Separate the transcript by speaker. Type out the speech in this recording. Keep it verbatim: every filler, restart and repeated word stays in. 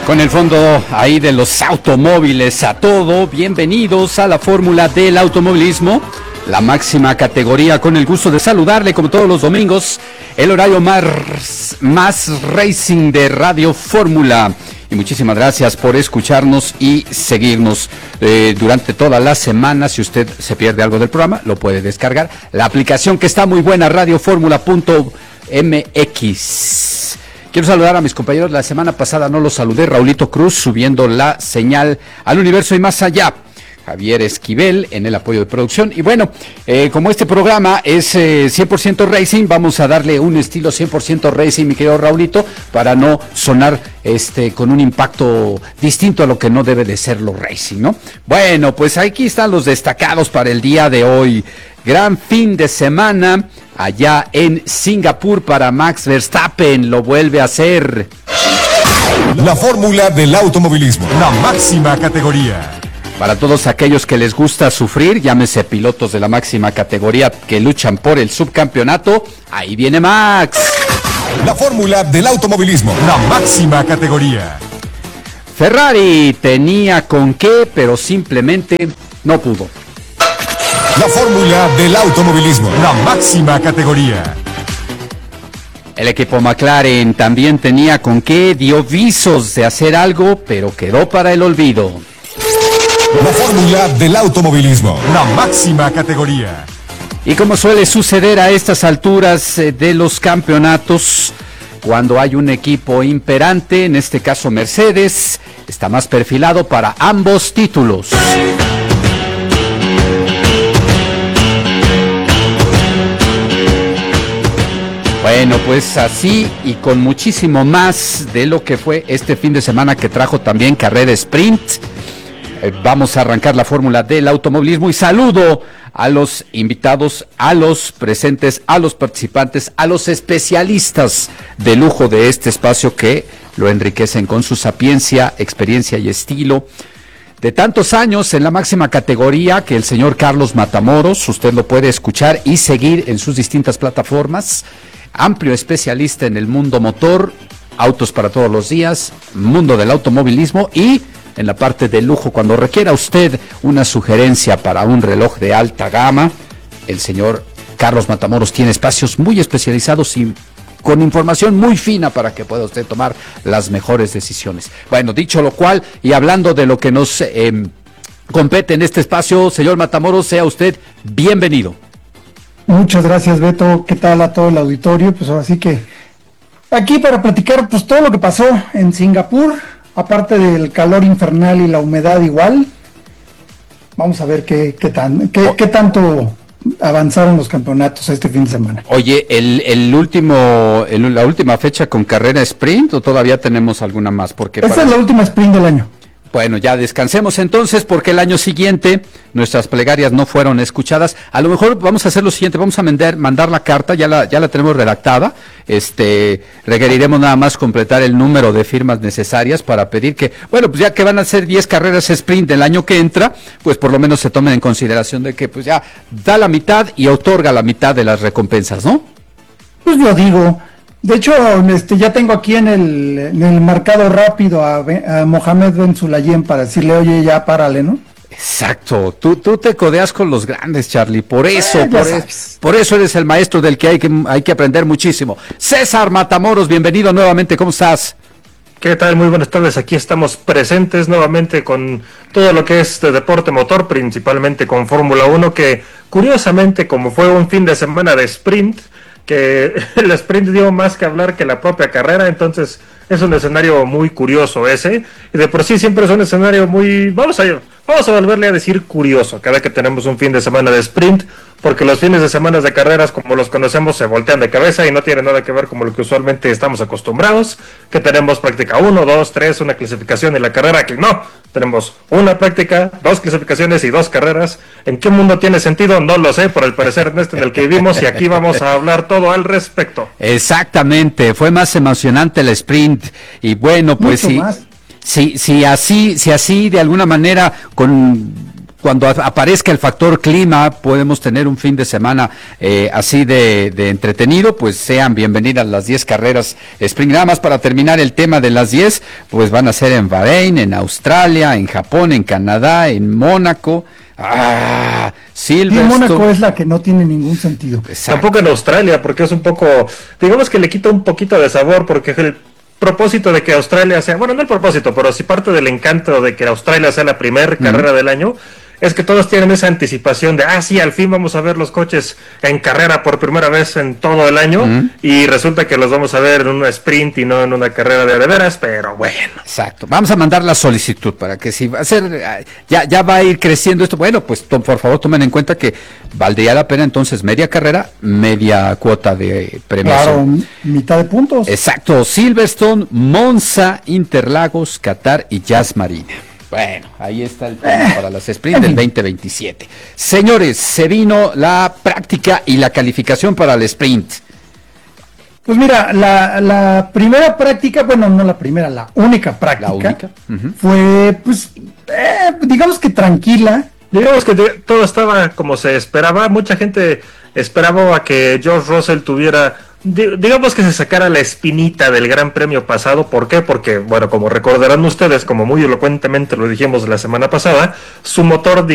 Speaker 1: Con el fondo ahí de los automóviles a todo, bienvenidos a la fórmula del automovilismo, la máxima categoría, con el gusto de saludarle como todos los domingos, el horario más, más racing de Radio Fórmula. Y muchísimas gracias por escucharnos y seguirnos eh, durante toda la semana. Si usted se pierde algo del programa, lo puede descargar. La aplicación que está muy buena, radio fórmula punto m x. Quiero saludar a mis compañeros. La semana pasada no los saludé. Raulito Cruz subiendo la señal al universo y más allá. Javier Esquivel en el apoyo de producción. Y bueno, eh, como este programa es eh, cien por ciento racing, vamos a darle un estilo cien por ciento racing, mi querido Raulito, para no sonar este con un impacto distinto a lo que no debe de ser lo racing, ¿no? Bueno, pues aquí están los destacados para el día de hoy. Gran fin de semana allá en Singapur para Max Verstappen, lo vuelve a hacer.
Speaker 2: La fórmula del automovilismo, la máxima categoría.
Speaker 1: Para todos aquellos que les gusta sufrir, llámese pilotos de la máxima categoría que luchan por el subcampeonato, ahí viene Max.
Speaker 2: La fórmula del automovilismo, la máxima categoría.
Speaker 1: Ferrari tenía con qué, pero simplemente no pudo.
Speaker 2: La fórmula del automovilismo, la máxima categoría.
Speaker 1: El equipo McLaren también tenía con qué, dio visos de hacer algo, pero quedó para el olvido.
Speaker 2: La fórmula del automovilismo, la máxima categoría.
Speaker 1: Y como suele suceder a estas alturas eh, de los campeonatos, cuando hay un equipo imperante, en este caso Mercedes, está más perfilado para ambos títulos. Bueno, pues así y con muchísimo más de lo que fue este fin de semana que trajo también carrera sprint. Eh, vamos a arrancar la fórmula del automovilismo y saludo a los invitados, a los presentes, a los participantes, a los especialistas de lujo de este espacio que lo enriquecen con su sapiencia, experiencia y estilo. De tantos años en la máxima categoría que el señor Carlos Matamoros, usted lo puede escuchar y seguir en sus distintas plataformas. Amplio especialista en el mundo motor, autos para todos los días, mundo del automovilismo y en la parte de lujo. Cuando requiera usted una sugerencia para un reloj de alta gama, el señor Carlos Matamoros tiene espacios muy especializados y con información muy fina para que pueda usted tomar las mejores decisiones. Bueno, dicho lo cual, y hablando de lo que nos eh, compete en este espacio, señor Matamoros, sea usted bienvenido.
Speaker 3: Muchas gracias, Beto. ¿Qué tal a todo el auditorio? Pues ahora sí que aquí para platicar pues todo lo que pasó en Singapur, aparte del calor infernal y la humedad igual. Vamos a ver qué, qué, tan, qué, qué tanto avanzaron los campeonatos este fin de semana.
Speaker 1: Oye, el, el último, el, la última fecha con carrera sprint, ¿o todavía tenemos alguna más? Porque
Speaker 3: Esta
Speaker 1: para...
Speaker 3: es la última sprint del año.
Speaker 1: Bueno, ya descansemos entonces porque el año siguiente nuestras plegarias no fueron escuchadas. A lo mejor vamos a hacer lo siguiente, vamos a mandar, mandar la carta, ya la, ya la tenemos redactada. Este, requeriremos nada más completar el número de firmas necesarias para pedir que, bueno, pues ya que van a ser diez carreras sprint del año que entra, pues por lo menos se tomen en consideración de que pues ya da la mitad y otorga la mitad de las recompensas, ¿no?
Speaker 3: Pues yo digo... De hecho, este, ya tengo aquí en el, en el marcado rápido a, a Mohamed Ben Sulayem para decirle, oye, ya párale, ¿no?
Speaker 1: Exacto, tú, tú te codeas con los grandes, Charlie, por eso,
Speaker 3: eh,
Speaker 1: por, es, por eso eres el maestro del que hay, que hay que aprender muchísimo. César Matamoros, bienvenido nuevamente, ¿cómo estás?
Speaker 4: ¿Qué tal? Muy buenas tardes, aquí estamos presentes nuevamente con todo lo que es de deporte motor, principalmente con Fórmula uno, que curiosamente, como fue un fin de semana de sprint, que el sprint dio más que hablar que la propia carrera, entonces es un escenario muy curioso ese, y de por sí siempre es un escenario muy, vamos a, vamos a volverle a decir curioso, cada vez que tenemos un fin de semana de sprint, porque los fines de semana de carreras como los conocemos se voltean de cabeza y no tiene nada que ver como lo que usualmente estamos acostumbrados, que tenemos práctica uno, dos, tres, una clasificación y la carrera, que no, tenemos una práctica, dos clasificaciones y dos carreras. ¿En qué mundo tiene sentido? No lo sé, por el parecer en este en el que vivimos, y aquí vamos a hablar todo al respecto.
Speaker 1: Exactamente, fue más emocionante el sprint, y bueno, pues sí, si, si así, si así de alguna manera con cuando aparezca el factor clima, podemos tener un fin de semana eh, así de, de entretenido, pues sean bienvenidas las diez carreras sprint. Nada más para terminar el tema de las diez, pues van a ser en Bahrein, en Australia, en Japón, en Canadá, en Mónaco. Ah, Silverstone.
Speaker 3: Y Mónaco es la que no tiene ningún sentido.
Speaker 1: Exacto.
Speaker 4: Tampoco en Australia, porque es un poco, digamos que le quita un poquito de sabor, porque el propósito de que Australia sea, bueno, no el propósito, pero sí parte del encanto de que Australia sea la primera carrera del año, es que todos tienen esa anticipación de, ah, sí, al fin vamos a ver los coches en carrera por primera vez en todo el año, uh-huh. y resulta que los vamos a ver en una sprint y no en una carrera de de veras, pero bueno.
Speaker 1: Exacto, vamos a mandar la solicitud para que si va a ser, ya, ya va a ir creciendo esto, bueno, pues to, por favor tomen en cuenta que valdría la pena entonces media carrera, media cuota de premiación.
Speaker 3: Claro, mitad de puntos.
Speaker 1: Exacto, Silverstone, Monza, Interlagos, Qatar y Jazz Marina. Bueno, ahí está el tema para las sprint del veinte veintisiete. Señores, se vino la práctica y la calificación para el sprint.
Speaker 3: Pues mira, la, la primera práctica, bueno, no la primera, la única práctica,
Speaker 1: la única. Uh-huh.
Speaker 3: fue, pues, eh, digamos que tranquila.
Speaker 4: Digamos que de, todo estaba como se esperaba. Mucha gente esperaba a que George Russell tuviera, digamos que se sacara la espinita del Gran Premio pasado. ¿Por qué? Porque, bueno, como recordarán ustedes, como muy elocuentemente lo dijimos la semana pasada, su motor